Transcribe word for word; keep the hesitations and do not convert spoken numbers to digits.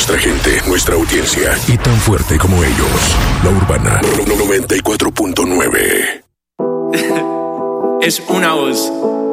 nuestra gente, nuestra audiencia. Y tan fuerte como ellos. La Urbana noventa y cuatro punto nueve. Es una voz.